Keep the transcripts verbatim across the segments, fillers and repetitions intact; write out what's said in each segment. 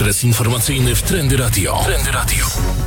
Ekspres informacyjny w Trendy Radio. Trendy Radio.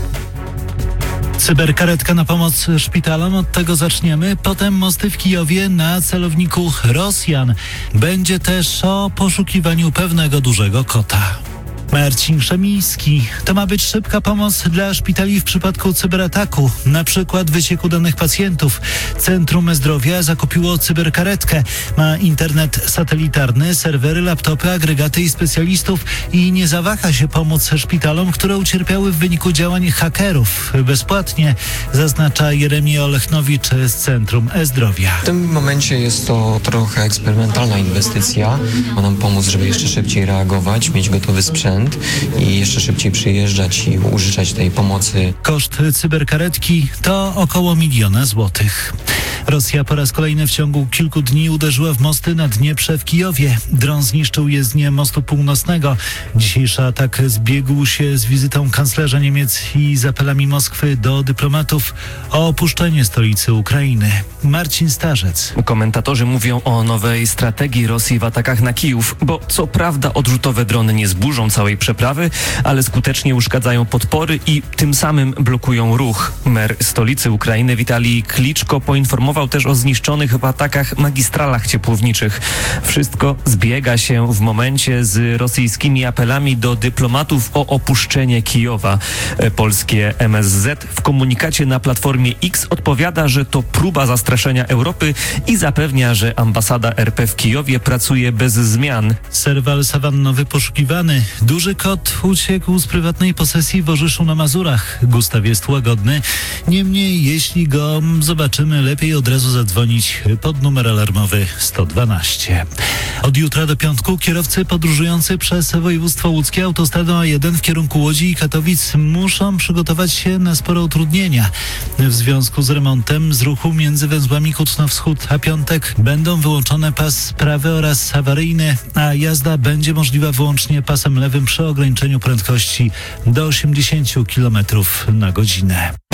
Cyberkaretka na pomoc szpitalom, od tego zaczniemy. Potem mosty w Kijowie na celowniku Rosjan. Będzie też o poszukiwaniu pewnego dużego kota. Marcin Krzemiński. To ma być szybka pomoc dla szpitali w przypadku cyberataku, na przykład wycieku danych pacjentów. Centrum Zdrowia zakupiło cyberkaretkę. Ma internet satelitarny, serwery, laptopy, agregaty i specjalistów i nie zawaha się pomóc szpitalom, które ucierpiały w wyniku działań hakerów. Bezpłatnie, zaznacza Jeremia Olechnowicz z Centrum E-Zdrowia. W tym momencie jest to trochę eksperymentalna inwestycja. Ma nam pomóc, żeby jeszcze szybciej reagować, mieć gotowy sprzęt i jeszcze szybciej przyjeżdżać i użyczać tej pomocy. Koszt cyberkaretki to około miliona złotych. Rosja po raz kolejny w ciągu kilku dni uderzyła w mosty na Dnieprze w Kijowie. Dron zniszczył jezdnię mostu północnego. Dzisiejszy atak zbiegł się z wizytą kanclerza Niemiec i z apelami Moskwy do dyplomatów o opuszczenie stolicy Ukrainy. Marcin Starzec. Komentatorzy mówią o nowej strategii Rosji w atakach na Kijów, bo co prawda odrzutowe drony nie zburzą całej przeprawy, ale skutecznie uszkadzają podpory i tym samym blokują ruch. Mer stolicy Ukrainy Witalij Kliczko poinformował też o zniszczonych w atakach magistralach ciepłowniczych. Wszystko zbiega się w momencie z rosyjskimi apelami do dyplomatów o opuszczenie Kijowa. Polskie M S Z w komunikacie na Platformie X odpowiada, że to próba zastraszenia Europy i zapewnia, że ambasada R P w Kijowie pracuje bez zmian. Serwal sawannowy poszukiwany. Duży kot uciekł z prywatnej posesji w Orzyszu na Mazurach. Gustaw jest łagodny. Niemniej, jeśli go zobaczymy, lepiej od razu zadzwonić pod numer alarmowy sto dwanaście. Od jutra do piątku kierowcy podróżujący przez województwo łódzkie autostradą A jeden w kierunku Łodzi i Katowic muszą przygotować się na spore utrudnienia. W związku z remontem z ruchu między węzłami Kutno-Wschód a Piątek będą wyłączone pas prawy oraz awaryjny, a jazda będzie możliwa wyłącznie pasem lewym przy ograniczeniu prędkości do osiemdziesiąt kilometrów na godzinę.